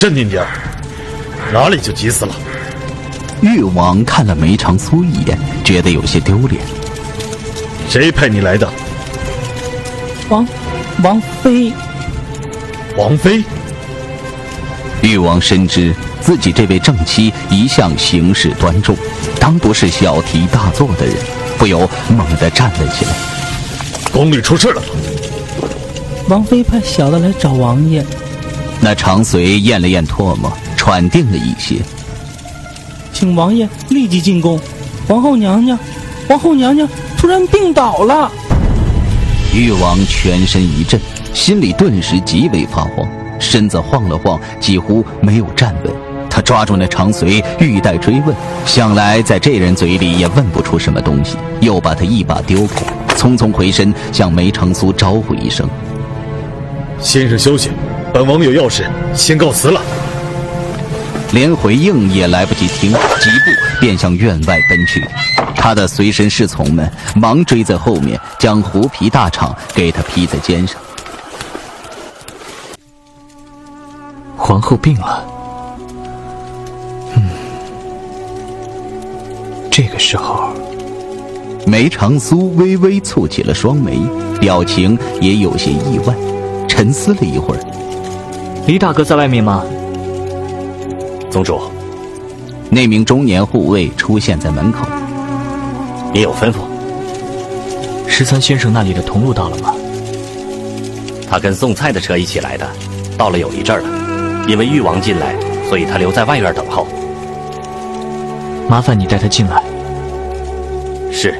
镇定点儿，哪里就急死了。 誉王看了梅长苏一眼，觉得有些丢脸。 谁派你来的？ 王妃。 王妃？ 誉王深知自己这位正妻一向行事端重，当不是小题大做的人，不由猛地站了起来。 宫里出事了。 王妃派小的来找王爷。 那长随咽了咽唾沫，喘定了一些。 请王爷立即进宫，皇后娘娘突然病倒了。 誉王全身一震，心里顿时极为发慌，身子晃了晃，几乎没有站稳。他抓住那长随，欲待追问，想来在这人嘴里也问不出什么东西，又把他一把丢开，匆匆回身向梅长苏招呼一声： 先生休息，本王有要事，先告辞了。 连回应也来不及听，几步便向院外奔去。他的随身侍从们忙追在后面，将狐皮大氅给他披在肩上。 皇后病了。这个时候， 梅长苏微微蹙起了双眉，表情也有些意外，沉思了一会儿。 黎大哥在外面吗？ 宗主， 那名中年护卫出现在门口。 你有吩咐 13先生那里的同路到了吗？ 他跟送菜的车一起来的，到了有一阵儿了。因为誉王进来，所以他留在外院等候。 麻烦你带他进来。 是。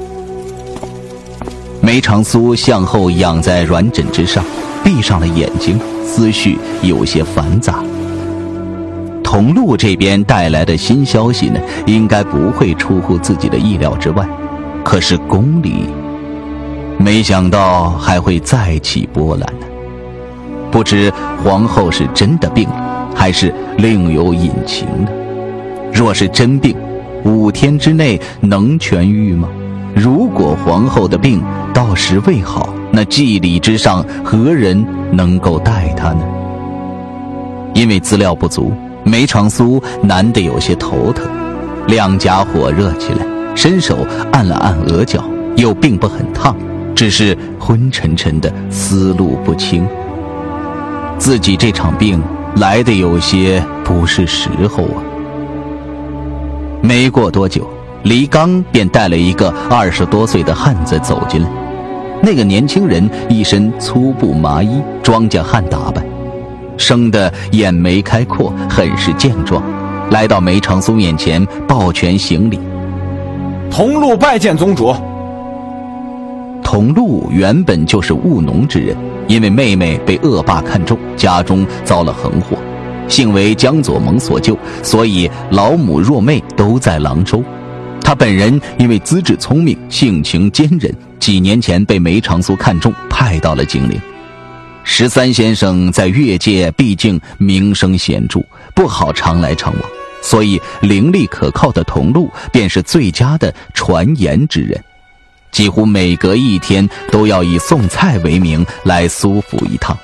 梅长苏向后仰在软枕之上，闭上了眼睛，思绪有些繁杂。同路这边带来的新消息呢，应该不会出乎自己的意料之外。可是宫里，没想到还会再起波澜呢。不知皇后是真的病了，还是另有隐情呢？若是真病，5天之内能痊愈吗？如果皇后的病到时未好，那祭礼之上何人能够代她呢？因为资料不足，梅长苏难得有些头疼，两颊火热起来，伸手按了按额角，又并不很烫，只是昏沉沉的，思路不清。自己这场病来得有些不是时候啊。没过多久，黎刚便带了一个20多岁的汉子走进来。那个年轻人一身粗布麻衣，庄稼汉打扮，生得眼眉开阔，很是健壮，来到梅长苏面前抱拳行礼。 同路拜见宗主。 同路原本就是务农之人，因为妹妹被恶霸看中，家中遭了横祸，幸为江左盟所救，所以老母弱妹都在郎州。他本人因为资质聪明，性情坚韧，几年前被梅长苏看中，派到了金陵。13先生在越界毕竟名声显著，不好常来常往，所以伶俐可靠的同路便是最佳的传言之人，几乎每隔1天都要以送菜为名来苏府一趟。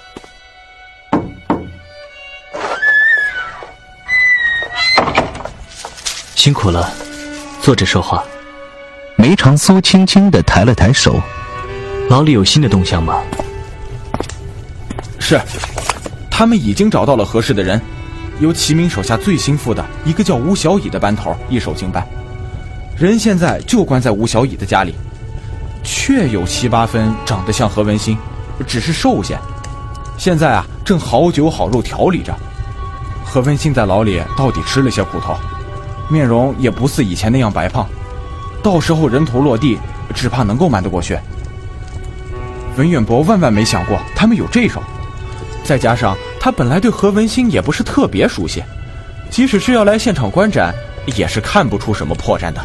辛苦了，坐着说话。 梅长苏轻轻地抬了抬手。 牢里有新的动向吗？ 是，他们已经找到了合适的人，由齐明手下最心腹的一个叫吴小乙的班头一手经办，人现在就关在吴小乙的家里，确有7、8分长得像何文新，只是瘦些。现在正好酒好肉调理着。何文新在牢里到底吃了些苦头，面容也不似以前那样白胖，到时候人头落地，只怕能够瞒得过去。文远博万万没想过他们有这手，再加上他本来对何文新也不是特别熟悉，即使是要来现场观斩，也是看不出什么破绽的。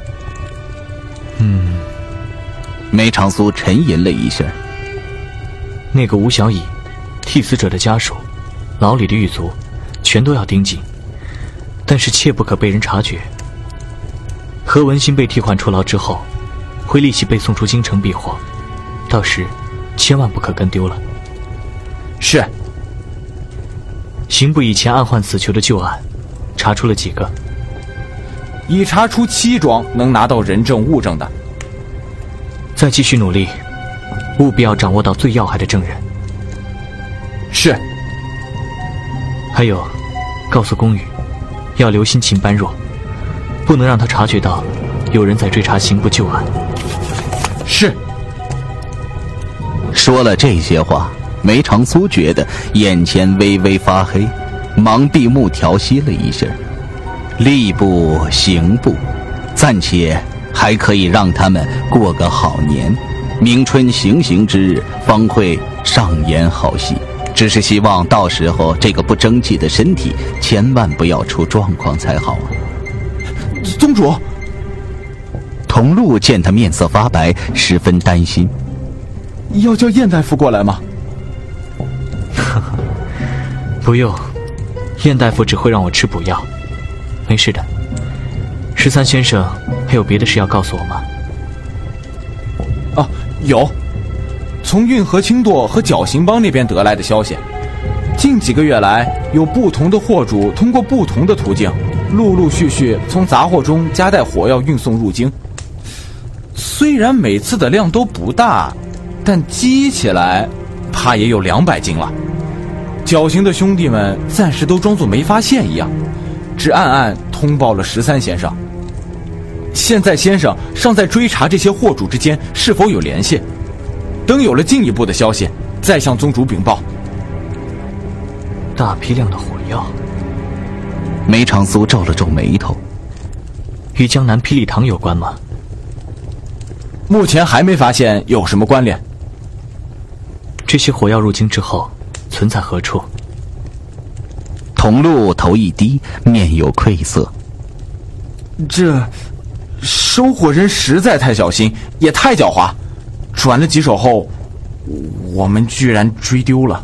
梅长苏沉吟了一下。 那个吴小乙，替死者的家属，牢里的狱卒，全都要盯紧，但是切不可被人察觉。何文新被替换出牢之后，会立即被送出京城避祸，到时千万不可跟丢了。 是。 刑部以前案患死囚的旧案，查出了几个？ 已查出7桩能拿到人证物证的。 再继续努力，务必要掌握到最要害的证人。 是。 还有，告诉宫羽，要留心秦般若，不能让他察觉到有人在追查刑部旧案。 是。 说了这些话，梅长苏觉得眼前微微发黑，忙闭目调息了一下。吏部、刑部，暂且还可以让他们过个好年，明春行刑之日方会上演好戏。只是希望到时候这个不争气的身体千万不要出状况才好啊。 宗主， 童路见他面色发白，十分担心。 要叫燕大夫过来吗？ 不用，燕大夫只会让我吃补药，没事的。13先生还有别的事要告诉我吗？ 有，从运河清舵和绞刑帮那边得来的消息，近几个月来，有不同的货主通过不同的途径，陆陆续续从杂货中夹带火药运送入京。虽然每次的量都不大，但积起来怕也有200斤了。绞刑的兄弟们暂时都装作没发现一样，只暗暗通报了13先生。现在先生尚在追查这些货主之间是否有联系，等有了进一步的消息，再向宗主禀报。 大批量的火药， 梅长苏皱了皱眉头。 与江南霹雳堂有关吗？ 目前还没发现有什么关联。 这些火药入京之后存在何处？ 童路头一低，面有愧色。 这收货人实在太小心，也太狡猾，转了几手后，我们居然追丢了。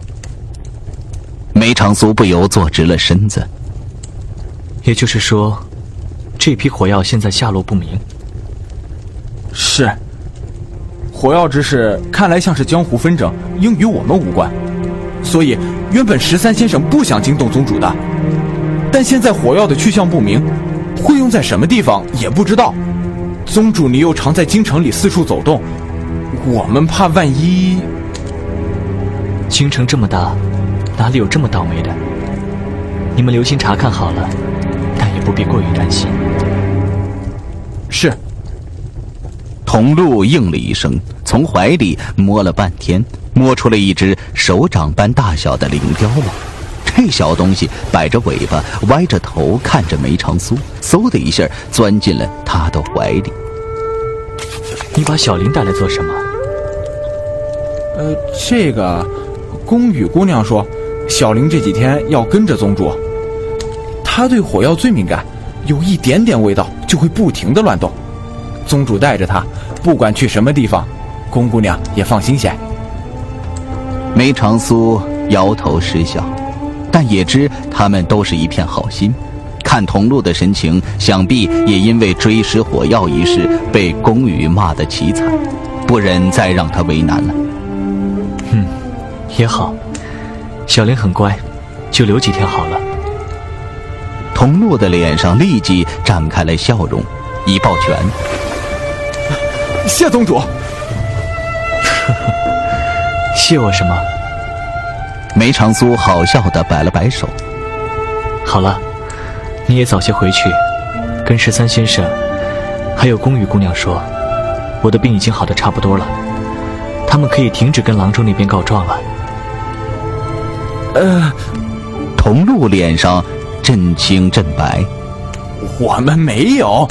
梅长苏不由坐直了身子。 也就是说，这批火药现在下落不明。 是，火药之事看来像是江湖纷争，应与我们无关，所以原本13先生不想惊动宗主的，但现在火药的去向不明，会用在什么地方也不知道。宗主你又常在京城里四处走动，我们怕万一…… 京城这么大，哪里有这么倒霉的？你们留心查看好了，但也不必过于担心。 是。 童路应了一声，从怀里摸了半天，摸出了一只手掌般大小的灵雕来。这小东西摆着尾巴，歪着头看着梅长苏，嗖的一下钻进了他的怀里。 你把小玲带来做什么？ 这个宫羽姑娘说，小玲这几天要跟着宗主，她对火药最敏感，有一点点味道就会不停地乱动。宗主带着她，不管去什么地方，宫姑娘也放心些。 梅长苏摇头失笑，但也知他们都是一片好心。看童路的神情，想必也因为追食火药一事被宫羽骂得凄惨，不忍再让他为难了。 也好，小玲很乖，就留几天好了。 童路的脸上立即展开了笑容，一抱拳： 谢宗主。 谢我什么？ 梅长苏好笑地摆了摆手。 好了，你也早些回去，跟13先生还有宫羽姑娘说，我的病已经好得差不多了，他们可以停止跟郎中那边告状了。 童路脸上阵青阵白。 我们没有。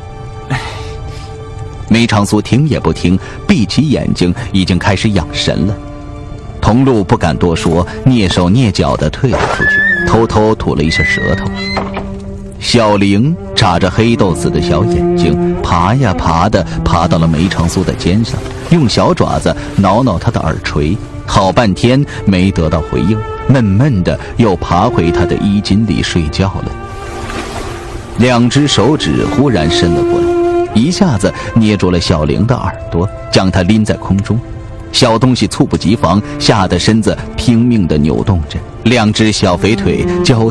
梅长苏听也不听，闭起眼睛，已经开始养神了。童路不敢多说，蹑手蹑脚地退了出去，偷偷吐了一下舌头。小玲眨着黑豆子的小眼睛，爬呀爬的爬到了梅长苏的肩上，用小爪子挠挠他的耳垂，好半天没得到回应，闷闷的又爬回他的衣襟里睡觉了。2只手指忽然伸了过来，一下子捏住了小玲的耳朵，将她拎在空中。 小东西猝不及防，吓得身子拼命地扭动着，两只小肥腿交